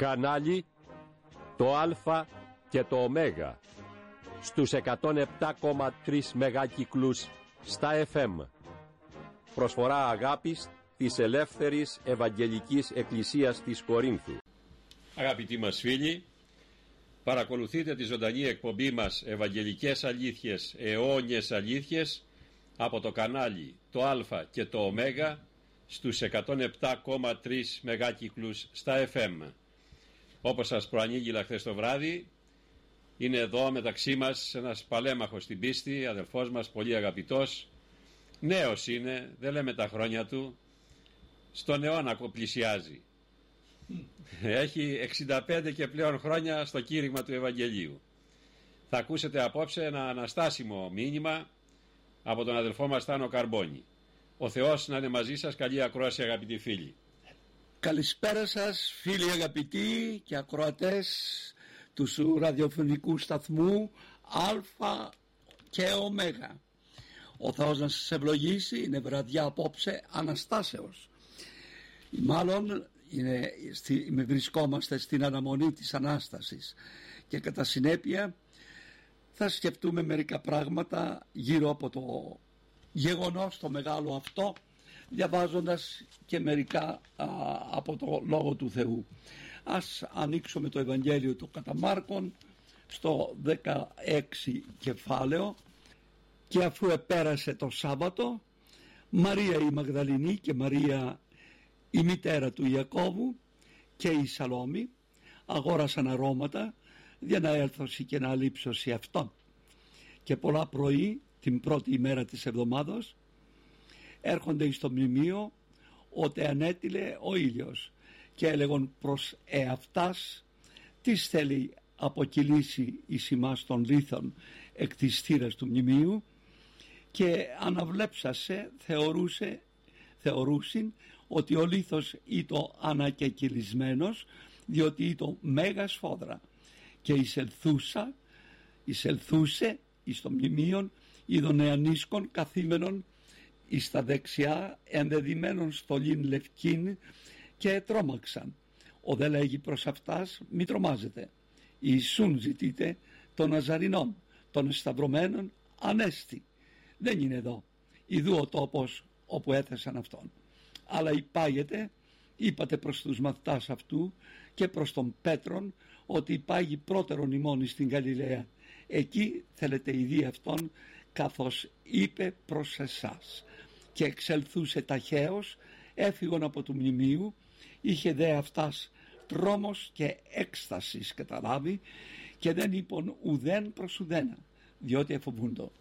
Κανάλι το Α και το Ω στους 107,3 μεγάκυκλους στα FM. Προσφορά αγάπης της Ελεύθερης Ευαγγελικής Εκκλησίας της Κορίνθου. Αγαπητοί μας φίλοι, παρακολουθείτε τη ζωντανή εκπομπή μας Ευαγγελικές Αλήθειες, αιώνιες αλήθειες από το κανάλι το Α και το Ω στους 107,3 μεγάκυκλους στα FM. Όπως σας προανήγγειλα χθες το βράδυ, είναι εδώ μεταξύ μας ένας παλέμαχος στην πίστη, αδελφός μας, πολύ αγαπητός, νέος είναι, δεν λέμε τα χρόνια του, στον αιώνα πλησιάζει. Έχει 65 και πλέον χρόνια στο κήρυγμα του Ευαγγελίου. Θα ακούσετε απόψε ένα αναστάσιμο μήνυμα από τον αδελφό μας Θάνο Καρμπόνη. Ο Θεός να είναι μαζί σας. Καλή ακρόαση, αγαπητοί φίλοι. Καλησπέρα σας, φίλοι αγαπητοί και ακροατές του ραδιοφωνικού σταθμού Α και Ω. Ο Θεός να σας ευλογήσει. Είναι βραδιά απόψε Αναστάσεως. Μάλλον βρισκόμαστε στην αναμονή της Ανάστασης και κατά συνέπεια θα σκεφτούμε μερικά πράγματα γύρω από το γεγονός το μεγάλο αυτό, διαβάζοντας και μερικά από το Λόγο του Θεού. Ας ανοίξουμε το Ευαγγέλιο του κατά Μάρκον στο 16 κεφάλαιο. Και αφού επέρασε το Σάββατο, Μαρία η Μαγδαληνή και Μαρία η μητέρα του Ιακώβου και η Σαλόμη αγόρασαν αρώματα για να έλθωση και να αλείψωση αυτόν. Και πολλά πρωί την πρώτη ημέρα της εβδομάδος έρχονται εις το μνημείο ότε ανέτειλε ο ήλιος και έλεγον προς εαυτάς τις θέλει αποκυλήσει εις ημάς των λίθων εκ της θύρας του μνημείου, και αναβλέψασε θεωρούσιν ότι ο λίθος ήτο ανακεκυλισμένος, διότι ήτο μέγα σφόδρα, και εισελθούσε εις το μνημείον είδων νεανίσκων καθήμενων εις τα δεξιά ενδεδειμένων στολήν λευκήν, και τρόμαξαν. Ο δε λέγει προς αυτάς, μη τρομάζετε, Ιησούν ζητείτε των Ναζαρινών, των εσταυρωμένων ανέστη. Δεν είναι εδώ, ιδού ο τόπος όπου έθεσαν αυτόν. Αλλά υπάγεται, είπατε προς τους μαθητάς αυτού και προς τον Πέτρον, ότι υπάγει πρώτερον ημών στην Γαλιλαία. Εκεί θέλετε ειδεί αυτόν, καθώς είπε προς εσάς. Και εξελθούσε ταχαίως, έφυγον από του μνημείου, είχε δε αυτάς τρόμος και έκστασης καταλάβει, και δεν είπον ουδέν προς ουδένα, διότι εφοβούντο.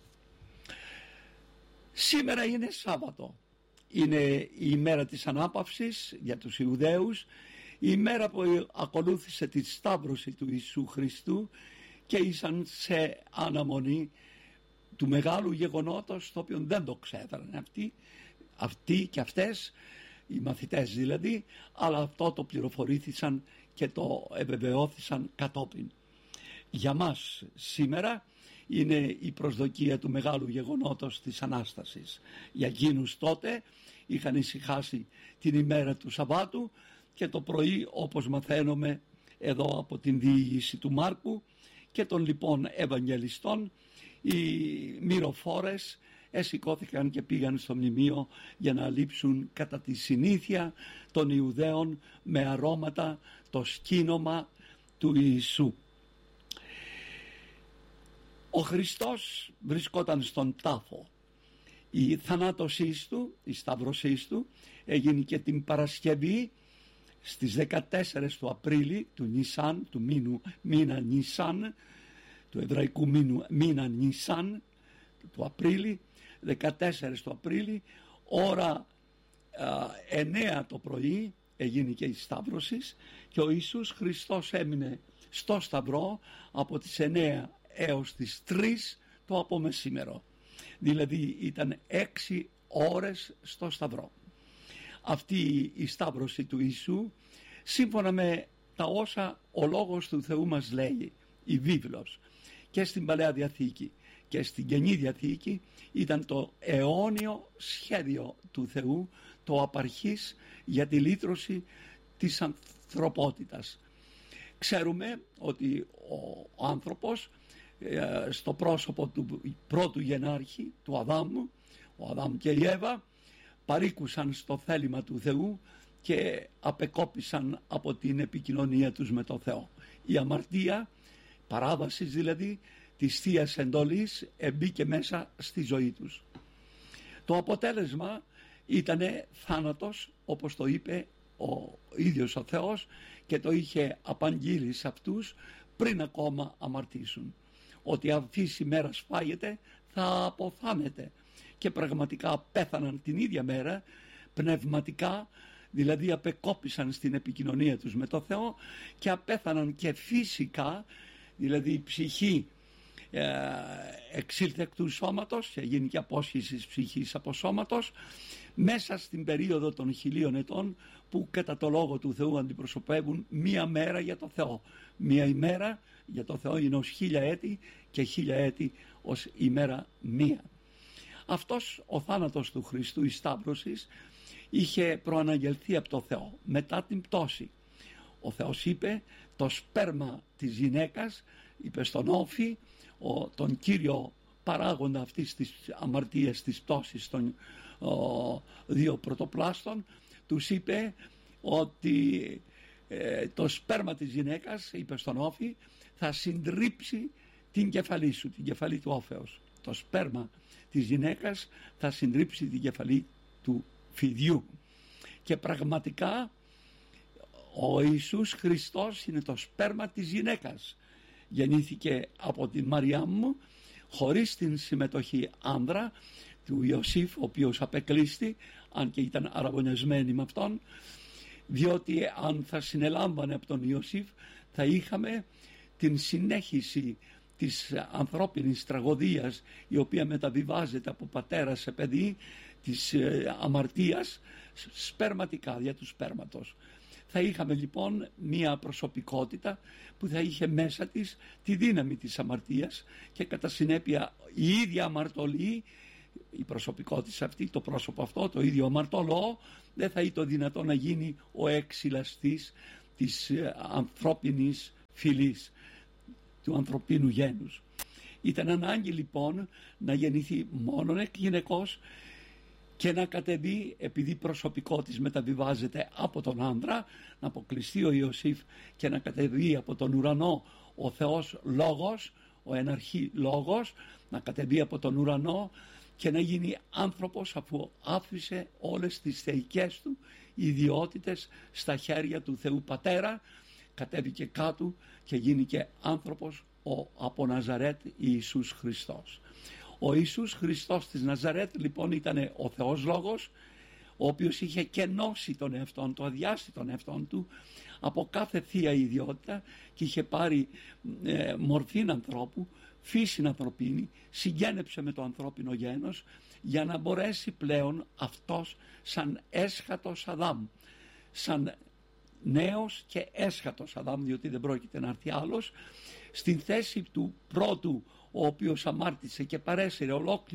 Σήμερα είναι Σάββατο. Είναι η ημέρα της ανάπαυσης για τους Ιουδαίους, η ημέρα που ακολούθησε τη σταύρωση του Ιησού Χριστού και ήσαν σε αναμονή του μεγάλου γεγονότος, το οποίο δεν το ξέραν αυτοί και αυτές, οι μαθητές δηλαδή, αλλά αυτό το πληροφορήθησαν και το επιβεβαιώθησαν κατόπιν. Για μας σήμερα είναι η προσδοκία του μεγάλου γεγονότος της Ανάστασης. Για εκείνους τότε είχαν ησυχάσει την ημέρα του Σαββάτου και το πρωί, όπως μαθαίνουμε εδώ από την διήγηση του Μάρκου και των λοιπόν Ευαγγελιστών, οι μυροφόρες εσηκώθηκαν και πήγαν στο μνημείο για να λείψουν κατά τη συνήθεια των Ιουδαίων με αρώματα το σκήνομα του Ιησού. Ο Χριστός βρισκόταν στον τάφο. Η θανάτωσή του, η σταύρωσή του έγινε και την Παρασκευή στις 14 του Απρίλη του Νισάν, του μήνα Νισάν, του εβραϊκού μήνα Νισάν του Απρίλη, 14 του Απρίλη, ώρα 9 το πρωί έγινε και η σταύρωση, και ο Ιησούς Χριστός έμεινε στο σταυρό από τις 9 έως τις 3 το απομεσήμερο. Δηλαδή ήταν 6 ώρες στο σταυρό. Αυτή η σταύρωση του Ιησού, σύμφωνα με τα όσα ο Λόγος του Θεού μας λέει, η βίβλος, και στην Παλαιά Διαθήκη και στην Καινή Διαθήκη, ήταν το αιώνιο σχέδιο του Θεού, το απαρχής για τη λύτρωση της ανθρωπότητας. Ξέρουμε ότι ο άνθρωπος στο πρόσωπο του πρώτου γενάρχη, του Αδάμου, ο Αδάμ και η Εύα, παρήκουσαν στο θέλημα του Θεού και απεκόπησαν από την επικοινωνία τους με τον Θεό. Η αμαρτία, παράβαση δηλαδή της Θείας εντολής, εμπήκε μέσα στη ζωή τους. Το αποτέλεσμα ήτανε θάνατος, όπως το είπε ο ίδιος ο Θεός και το είχε απαγγείλει σε αυτούς πριν ακόμα αμαρτήσουν, ότι αυτής ημέρας φάγετε θα αποθάνετε. Και πραγματικά πέθαναν την ίδια μέρα πνευματικά, δηλαδή απεκόπησαν στην επικοινωνία τους με το Θεό, και απέθαναν και φυσικά, δηλαδή η ψυχή εξήλθε εκ του σώματος και γίνει και απόσχηση της ψυχής από σώματος μέσα στην περίοδο των 1000 ετών, που κατά το λόγο του Θεού αντιπροσωπεύουν μία μέρα για το Θεό. Μία ημέρα για το Θεό είναι ως 1000 έτη και 1000 έτη ως ημέρα μία. Αυτός ο θάνατος του Χριστού, η σταύρωσης, είχε προαναγγελθεί από το Θεό μετά την πτώση. Ο Θεός είπε το σπέρμα της γυναίκας, είπε στον Όφη, τον κύριο παράγοντα αυτής της αμαρτίας, της πτώσης των δύο πρωτοπλάστων, τους είπε ότι το σπέρμα της γυναίκας, είπε στον Όφη, θα συντρίψει την κεφαλή σου, την κεφαλή του Όφεως. Το σπέρμα της γυναίκας θα συντρίψει την κεφαλή του φιδιού. Και πραγματικά ο Ιησούς Χριστός είναι το σπέρμα της γυναίκας. Γεννήθηκε από την Μαριάμ χωρίς την συμμετοχή άνδρα του Ιωσήφ, ο οποίος απεκλείστη, αν και ήταν αραβωνιασμένοι με αυτόν, διότι αν θα συνελάμβανε από τον Ιωσήφ θα είχαμε την συνέχιση της ανθρώπινης τραγωδίας, η οποία μεταβιβάζεται από πατέρα σε παιδί, της αμαρτίας σπερματικά, δια του σπέρματος. Θα είχαμε λοιπόν μία προσωπικότητα που θα είχε μέσα της τη δύναμη της αμαρτίας και κατά συνέπεια η ίδια αμαρτωλή, η προσωπικότητα αυτή, το πρόσωπο αυτό, το ίδιο αμαρτωλό, δεν θα ήταν δυνατό να γίνει ο εξυλαστής της ανθρώπινης φυλής, του ανθρωπίνου γένους. Ήταν ανάγκη λοιπόν να γεννηθεί μόνον εκ γυναικός και να κατεβεί, επειδή προσωπικό της μεταβιβάζεται από τον άντρα, να αποκλειστεί ο Ιωσήφ και να κατεβεί από τον ουρανό ο Θεός Λόγος, ο εναρχή Λόγος, να κατεβεί από τον ουρανό και να γίνει άνθρωπος, αφού άφησε όλες τις θεϊκές του ιδιότητες στα χέρια του Θεού Πατέρα, κατέβηκε κάτω και γίνηκε άνθρωπος από Ναζαρέτ Ιησούς Χριστός. Ο Ιησούς Χριστός της Ναζαρέτ λοιπόν ήταν ο Θεός Λόγος, ο οποίος είχε κενώσει τον εαυτόν του, αδειάσει τον εαυτόν του από κάθε θεία ιδιότητα και είχε πάρει μορφή ανθρώπου, φύση ανθρωπίνη, συγγένεψε με το ανθρώπινο γένος για να μπορέσει πλέον αυτός σαν έσχατος Αδάμ, σαν νέος και έσχατος Αδάμ, διότι δεν πρόκειται να έρθει άλλος, στην θέση του πρώτου, ο οποίος αμάρτησε και παρέσυρε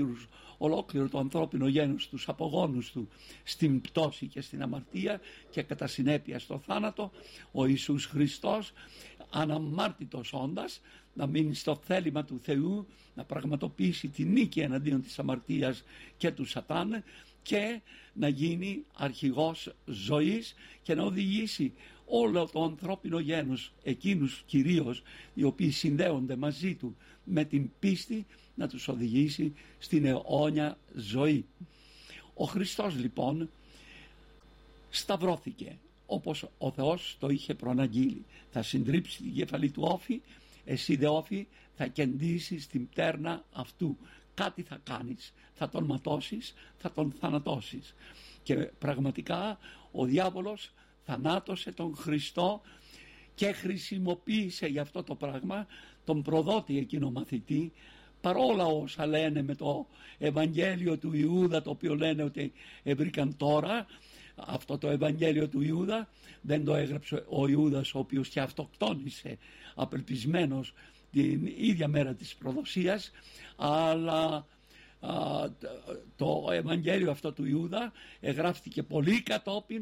ολόκληρο το ανθρώπινο γένος, τους απογόνους του, στην πτώση και στην αμαρτία και κατά συνέπεια στο θάνατο. Ο Ιησούς Χριστός, αναμάρτητος όντας, να μείνει στο θέλημα του Θεού, να πραγματοποιήσει τη νίκη εναντίον της αμαρτίας και του Σατάν και να γίνει αρχηγός ζωής και να οδηγήσει όλο το ανθρώπινο γένος, εκείνους κυρίως οι οποίοι συνδέονται μαζί του με την πίστη, να τους οδηγήσει στην αιώνια ζωή. Ο Χριστός λοιπόν σταυρώθηκε όπως ο Θεός το είχε προαναγγείλει. Θα συντρίψει την κεφαλή του Όφη, εσύ δε Όφη θα κεντήσεις την πτέρνα αυτού. Κάτι θα κάνεις, θα τον ματώσεις, θα τον θανατώσεις. Και πραγματικά ο διάβολος θανάτωσε τον Χριστό και χρησιμοποίησε για αυτό το πράγμα τον προδότη εκείνο μαθητή, παρόλα όσα λένε με το Ευαγγέλιο του Ιούδα, το οποίο λένε ότι έβρικαν τώρα. Αυτό το Ευαγγέλιο του Ιούδα δεν το έγραψε ο Ιούδας, ο οποίος και αυτοκτόνησε απελπισμένος την ίδια μέρα της προδοσίας, αλλά το Ευαγγέλιο αυτό του Ιούδα εγγράφτηκε πολύ κατόπιν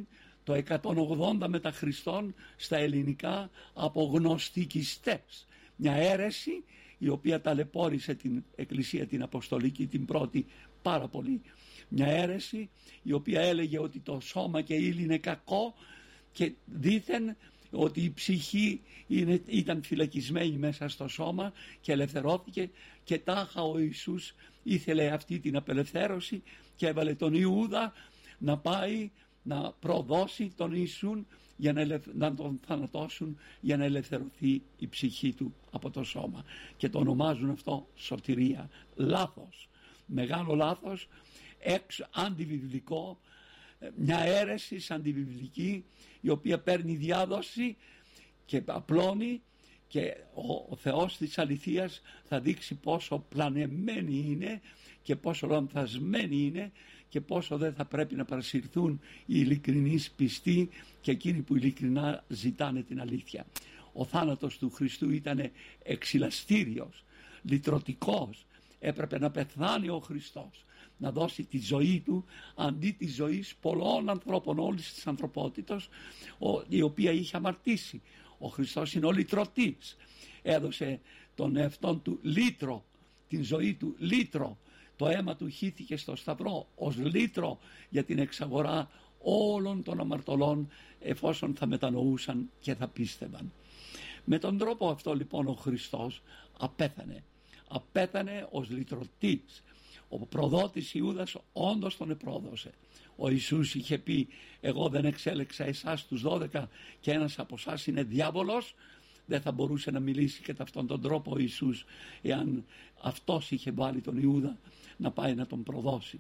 το 180 μετά Χριστόν στα ελληνικά από γνωστικιστές. Μια αίρεση η οποία ταλαιπώρησε την Εκκλησία την Αποστολική την πρώτη πάρα πολύ. Μια αίρεση η οποία έλεγε ότι το σώμα και η ύλη είναι κακό και δήθεν ότι η ψυχή ήταν φυλακισμένη μέσα στο σώμα και ελευθερώθηκε, και τάχα ο Ιησούς ήθελε αυτή την απελευθέρωση και έβαλε τον Ιούδα να πάει να προδώσει τον Ιησούν για να τον θανατώσουν, για να ελευθερωθεί η ψυχή του από το σώμα, και το ονομάζουν αυτό σωτηρία. Λάθος, μεγάλο λάθος, αντιβιβλικό, μια αίρεση αντιβιβλική η οποία παίρνει διάδοση και απλώνει, και ο Θεός της αληθείας θα δείξει πόσο πλανεμένη είναι και πόσο λανθασμένη είναι και πόσο δεν θα πρέπει να παρασυρθούν οι ειλικρινείς πιστοί και εκείνοι που ειλικρινά ζητάνε την αλήθεια. Ο θάνατος του Χριστού ήταν εξυλαστήριος, λυτρωτικός. Έπρεπε να πεθάνει ο Χριστός, να δώσει τη ζωή του αντί της ζωής πολλών ανθρώπων όλης της ανθρωπότητος, η οποία είχε αμαρτήσει. Ο Χριστός είναι ο λυτρωτής. Έδωσε τον εαυτόν του λύτρο, την ζωή του λύτρο. Το αίμα του χύθηκε στο σταυρό ως λύτρο για την εξαγορά όλων των αμαρτωλών, εφόσον θα μετανοούσαν και θα πίστευαν. Με τον τρόπο αυτό λοιπόν ο Χριστός απέθανε ως λυτρωτής. Ο προδότης Ιούδας όντως τον επρόδωσε. Ο Ιησούς είχε πει: εγώ δεν εξέλεξα εσάς τους 12 και ένας από εσάς είναι διάβολος. Δεν θα μπορούσε να μιλήσει κατά αυτόν τον τρόπο ο Ιησούς εάν αυτός είχε βάλει τον Ιούδα να πάει να τον προδώσει.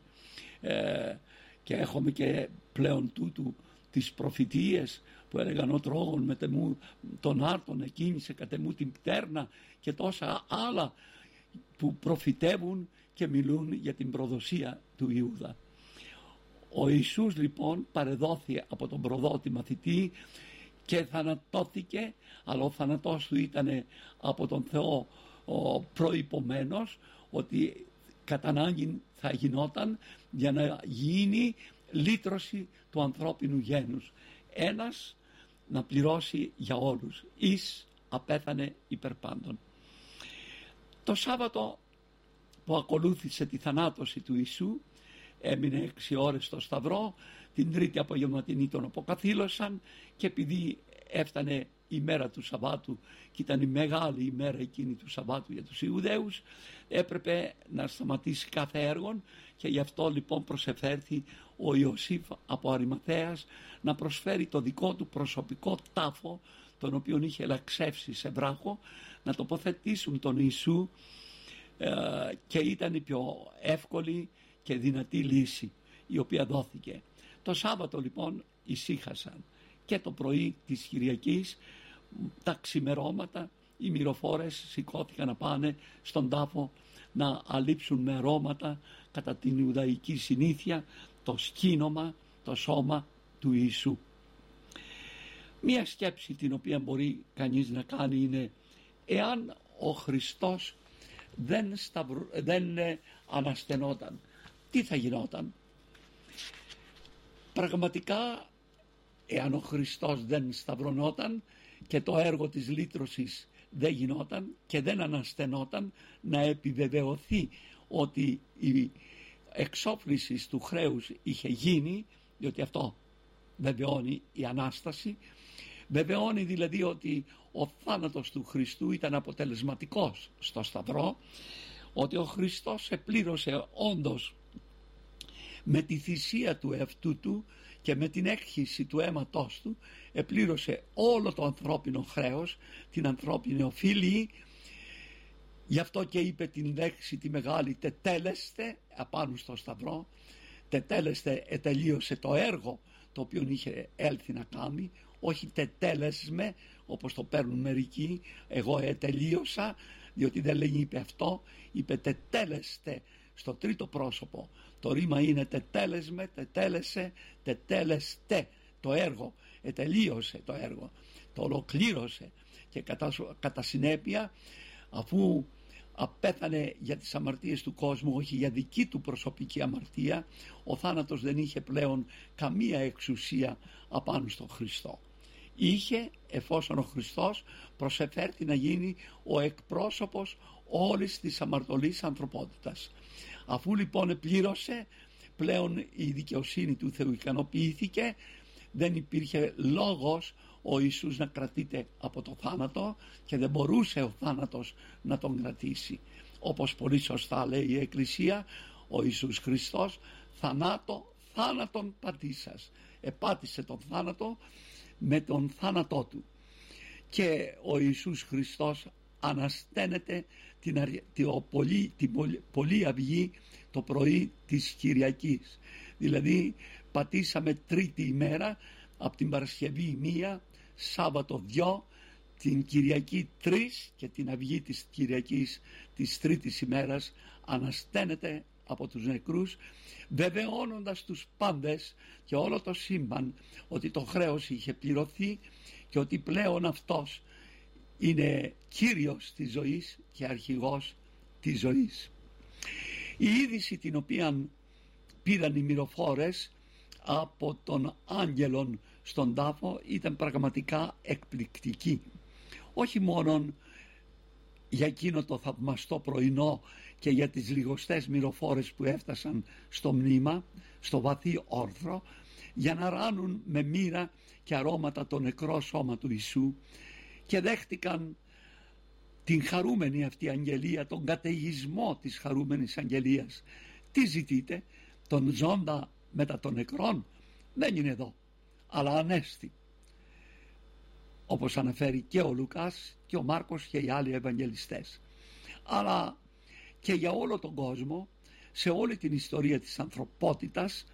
Και έχουμε και πλέον τούτου τις προφητείες που έλεγαν: ο τρόγων μετεμού τον άρτον εκκίνησε κατεμού την πτέρνα, και τόσα άλλα που προφητεύουν και μιλούν για την προδοσία του Ιούδα. Ο Ιησούς λοιπόν παρεδόθη από τον προδότη μαθητή και θανατώθηκε, αλλά ο θάνατός του ήταν από τον Θεό προϋπομένος, ότι κατά ανάγκη θα γινόταν για να γίνει λύτρωση του ανθρώπινου γένους. Ένας να πληρώσει για όλους. Εις απέθανε υπερπάντων. Το Σάββατο που ακολούθησε τη θανάτωση του Ιησού έμεινε 6 ώρες στο σταυρό. Την Τρίτη απογευματινή τον αποκαθήλωσαν, και επειδή έφτανε η μέρα του Σαββάτου και ήταν η μεγάλη ημέρα εκείνη του Σαββάτου για τους Ιουδαίους, έπρεπε να σταματήσει κάθε έργο, και γι' αυτό λοιπόν προσεφέρθη ο Ιωσήφ από Αριμαθαίας να προσφέρει το δικό του προσωπικό τάφο, τον οποίο είχε ελαξεύσει σε βράχο, να τοποθετήσουν τον Ιησού, και ήταν η πιο εύκολη και δυνατή λύση η οποία δόθηκε. Το Σάββατο λοιπόν ησύχασαν, και το πρωί της Κυριακής, τα ξημερώματα, οι μυροφόρες σηκώθηκαν να πάνε στον τάφο να αλείψουν με αρώματα, κατά την Ιουδαϊκή συνήθεια, το σκήνομα, το σώμα του Ιησού. Μία σκέψη την οποία μπορεί κανείς να κάνει είναι: εάν ο Χριστός δεν αναστενόταν, τι θα γινόταν? Πραγματικά, εάν ο Χριστός δεν σταυρωνόταν και το έργο της λύτρωσης δεν γινόταν και δεν αναστενόταν, να επιβεβαιωθεί ότι η εξόφληση του χρέους είχε γίνει, διότι αυτό βεβαιώνει η Ανάσταση, βεβαιώνει δηλαδή ότι ο θάνατος του Χριστού ήταν αποτελεσματικός στο σταυρό, ότι ο Χριστός επλήρωσε όντως με τη θυσία του εαυτού του και με την έκχυση του αίματός του, επλήρωσε όλο το ανθρώπινο χρέος, την ανθρώπινη οφείλη. Γι' αυτό και είπε την λέξη τη μεγάλη τετέλεστε απάνω στο σταυρό. Τετέλεστε, ετελείωσε το έργο το οποίο είχε έλθει να κάνει, όχι τετέλεσμε όπως το παίρνουν μερικοί, εγώ ετελείωσα, διότι δεν λέει είπε αυτό, είπε τετέλεστε στο τρίτο πρόσωπο. Το ρήμα είναι τετέλεσμε, τετέλεσε, τετέλεστε, το έργο, ετελείωσε το έργο, το ολοκλήρωσε, και κατά συνέπεια, αφού απέθανε για τις αμαρτίες του κόσμου, όχι για δική του προσωπική αμαρτία. Ο θάνατος δεν είχε πλέον καμία εξουσία απάνω στον Χριστό. Είχε, εφόσον ο Χριστός προσεφέρθη να γίνει ο εκπρόσωπος όλης της αμαρτωλής ανθρωπότητας. Αφού λοιπόν πλήρωσε, πλέον η δικαιοσύνη του Θεού ικανοποιήθηκε, δεν υπήρχε λόγος ο Ιησούς να κρατείται από το θάνατο και δεν μπορούσε ο θάνατος να τον κρατήσει. Όπως πολύ σωστά λέει η Εκκλησία, ο Ιησούς Χριστός θάνατον πατήσας. Επάτησε τον θάνατο με τον θάνατό του. Και ο Ιησούς Χριστός ανασταίνεται την πολύ αυγή το πρωί της Κυριακής. Δηλαδή πατήσαμε τρίτη ημέρα, από την Παρασκευή 1, Σάββατο 2, την Κυριακή 3 και την αυγή της Κυριακής της τρίτης ημέρας ανασταίνεται από τους νεκρούς, βεβαιώνοντας τους πάντες και όλο το σύμπαν ότι το χρέος είχε πληρωθεί και ότι πλέον αυτός είναι Κύριος της ζωής και αρχηγός της ζωής. Η είδηση την οποία πήραν οι μυροφόρες από τον άγγελον στον τάφο ήταν πραγματικά εκπληκτική. Όχι μόνον για εκείνο το θαυμαστό πρωινό και για τις λιγοστές μυροφόρες που έφτασαν στο μνήμα, στο βαθύ όρθρο, για να ράνουν με μοίρα και αρώματα το νεκρό σώμα του Ιησού και δέχτηκαν την χαρούμενη αυτή αγγελία, τον καταιγισμό της χαρούμενης αγγελίας. Τι ζητείτε? Τον ζώντα μετά των νεκρών? Δεν είναι εδώ, αλλά ανέστη, όπως αναφέρει και ο Λουκάς και ο Μάρκος και οι άλλοι Ευαγγελιστές. Αλλά και για όλο τον κόσμο, σε όλη την ιστορία της ανθρωπότητας,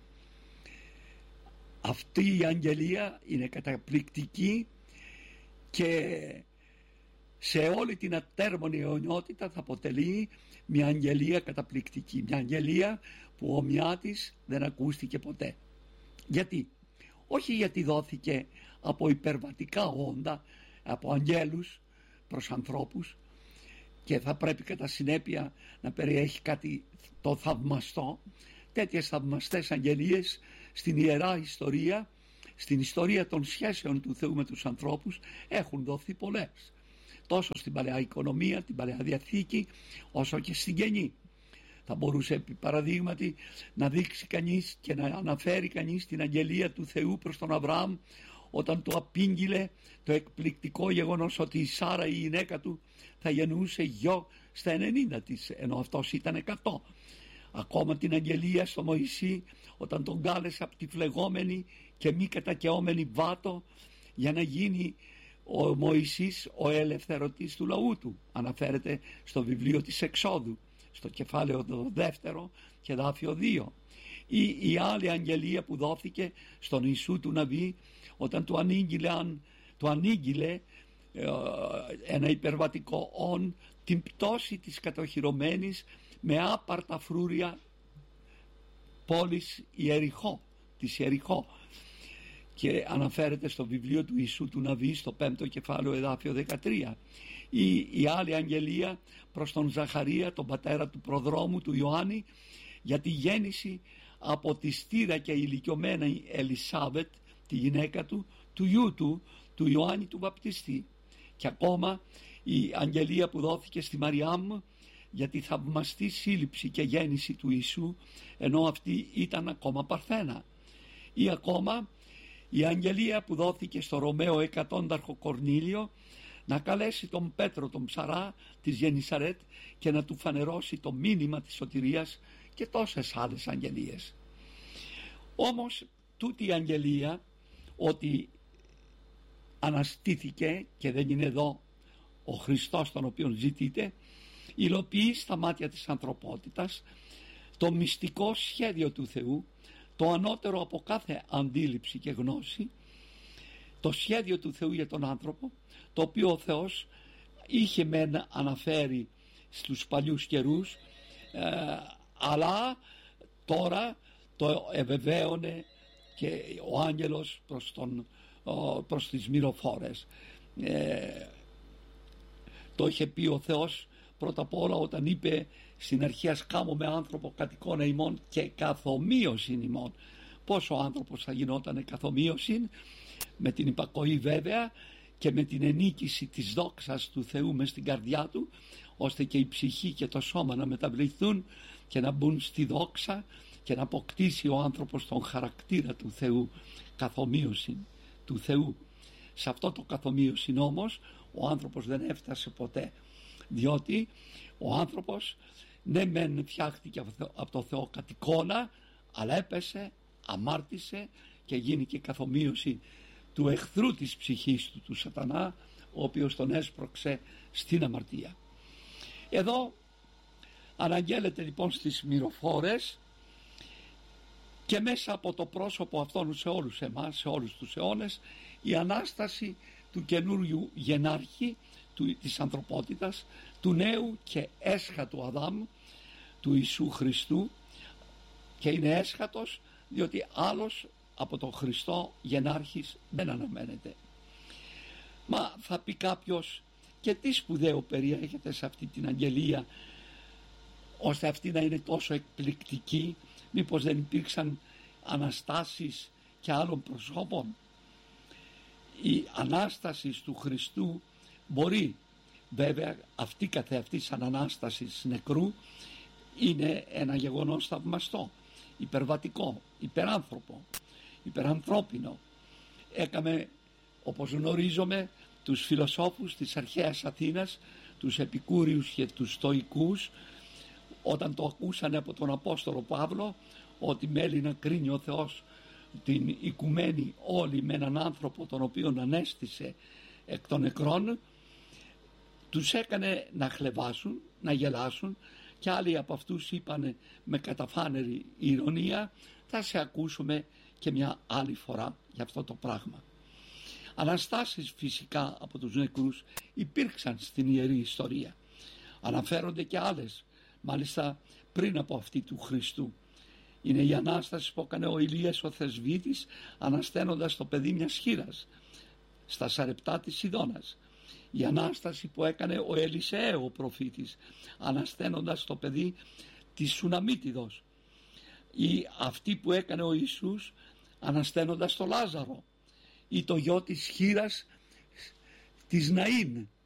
αυτή η αγγελία είναι καταπληκτική και σε όλη την ατέρμονη αιωνιότητα θα αποτελεί μια αγγελία καταπληκτική, μια αγγελία που ομοιά της δεν ακούστηκε ποτέ. Γιατί? Όχι γιατί δόθηκε από υπερβατικά όντα, από αγγέλους προς ανθρώπους και θα πρέπει κατά συνέπεια να περιέχει κάτι το θαυμαστό. Τέτοιες θαυμαστές αγγελίες στην Ιερά Ιστορία, στην ιστορία των σχέσεων του Θεού με τους ανθρώπους έχουν δοθεί πολλές, τόσο στην Παλαιά Οικονομία, την Παλαιά Διαθήκη, όσο και στην Καινή. Θα μπορούσε επί παραδείγματι να δείξει κανείς και να αναφέρει κανείς την αγγελία του Θεού προς τον Αβραάμ όταν του απήγγειλε το εκπληκτικό γεγονός ότι η Σάρα, η γυναίκα του, θα γεννούσε γιο στα 90 της, ενώ αυτός ήταν 100. Ακόμα την αγγελία στο Μωυσή όταν τον κάλεσε από τη φλεγόμενη και μη κατακαιόμενη Βάτο για να γίνει ο Μωυσής ο ελευθερωτής του λαού του. Αναφέρεται στο βιβλίο της Εξόδου, στο κεφάλαιο 2 και δάφιο 2. Ή η άλλη αγγελία που δόθηκε στον Ιησού του Ναβί όταν του ανήγγειλε ένα υπερβατικό όν την πτώση της κατοχυρωμένης με άπαρτα φρούρια πόλης της Ιεριχώ, και αναφέρεται στο βιβλίο του Ιησού του Ναβί στο 5ο κεφάλαιο εδάφιο 13. Ή η άλλη αγγελία προς τον Ζαχαρία, τον πατέρα του προδρόμου του Ιωάννη, για τη γέννηση από τη στήρα και ηλικιωμένη Ελισάβετ, τη γυναίκα του, του γιού του Ιωάννη του Βαπτιστή. Και ακόμα η αγγελία που δόθηκε στη Μαριάμ για τη θαυμαστή σύλληψη και γέννηση του Ιησού, ενώ αυτή ήταν ακόμα παρθένα. Ή ακόμα η αγγελία που δόθηκε στο Ρωμαίο εκατόνταρχο Κορνήλιο να καλέσει τον Πέτρο τον ψαρά της Γενισαρέτ και να του φανερώσει το μήνυμα της σωτηρίας, και τόσες άλλες αγγελίες. Όμως τούτη η αγγελία ότι αναστήθηκε και δεν είναι εδώ ο Χριστός τον οποίον ζητείτε, υλοποιεί στα μάτια της ανθρωπότητας το μυστικό σχέδιο του Θεού, το ανώτερο από κάθε αντίληψη και γνώση, το σχέδιο του Θεού για τον άνθρωπο, το οποίο ο Θεός είχε μεν αναφέρει στους παλιούς καιρούς, αλλά τώρα το ευεβαίωνε και ο άγγελος προς τις μυροφόρες. Το είχε πει ο Θεός πρώτα απ' όλα όταν είπε στην αρχή ας κάμω άνθρωπο κατ' εικόνα ημών και καθομοίωσιν ημών. Πώς ο άνθρωπος θα γινόταν καθομοίωσιν? Με την υπακοή βέβαια και με την ενίκηση της δόξας του Θεού μες στην καρδιά του, ώστε και η ψυχή και το σώμα να μεταβληθούν και να μπουν στη δόξα και να αποκτήσει ο άνθρωπος τον χαρακτήρα του Θεού, καθομοίωση του Θεού. Σε αυτό το καθομοίωση όμως ο άνθρωπος δεν έφτασε ποτέ, διότι ο άνθρωπος ναι μεν φτιάχτηκε από το Θεό κατ' εικόνα, αλλά έπεσε, αμάρτησε και γίνηκε καθομοίωση του εχθρού της ψυχής του, του σατανά, ο οποίος τον έσπρωξε στην αμαρτία. Εδώ αναγγέλλεται λοιπόν στις μυροφόρες και μέσα από το πρόσωπο αυτόν σε όλους εμάς, σε όλους τους αιώνες, η Ανάσταση του καινούριου γενάρχη της ανθρωπότητας, του νέου και έσχατου Αδάμ, του Ιησού Χριστού, και είναι έσχατος διότι άλλος από τον Χριστό γενάρχης δεν αναμένεται. Μα θα πει κάποιος, και τι σπουδαίο περιέχεται σε αυτή την αγγελία ώστε αυτή να είναι τόσο εκπληκτική? Μήπως δεν υπήρξαν αναστάσεις και άλλων προσώπων? Η Ανάσταση του Χριστού μπορεί βέβαια αυτή καθεαυτή σαν Ανάσταση νεκρού είναι ένα γεγονός θαυμαστό, υπερβατικό, υπεράνθρωπο, υπερανθρώπινο. Έκαμε, όπως γνωρίζουμε, τους φιλοσόφους της αρχαίας Αθήνας, τους Επικούριους και τους Στοικούς, όταν το ακούσανε από τον Απόστολο Παύλο ότι μέλει να κρίνει ο Θεός την οικουμένη όλη με έναν άνθρωπο τον οποίον ανέστησε εκ των νεκρών, τους έκανε να χλεβάσουν, να γελάσουν, και άλλοι από αυτούς είπανε με καταφάνερη ηρωνία, θα σε ακούσουμε και μια άλλη φορά για αυτό το πράγμα. Αναστάσεις φυσικά από τους νεκρούς υπήρξαν στην Ιερή Ιστορία. Αναφέρονται και άλλες, μάλιστα πριν από αυτή του Χριστού. Είναι η Ανάσταση που έκανε ο Ηλίας ο Θεσβήτης ανασταίνοντας το παιδί μιας χήρας στα Σαρεπτά της Σιδώνας. Η Ανάσταση που έκανε ο Ελισαίο ο προφήτης ανασταίνοντας το παιδί της Σουναμίτιδος. Ή αυτή που έκανε ο Ιησούς ανασταίνοντας το Λάζαρο. Ή το γιο της χήρας της Ναΐν